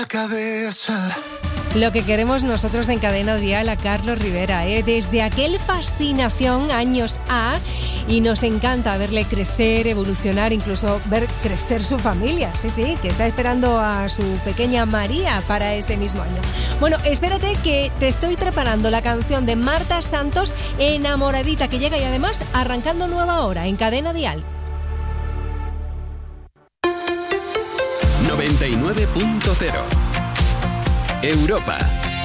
cabeza. Lo que queremos nosotros en Cadena Dial a Carlos Rivera, desde aquel Fascinación años A, y nos encanta verle crecer, evolucionar, incluso ver crecer su familia. Sí, que está esperando a su pequeña María para este mismo año. Bueno, espérate que te estoy preparando la canción de Marta Santos, Enamoradita, que llega y además arrancando nueva hora en Cadena Dial. 99.0 Europa.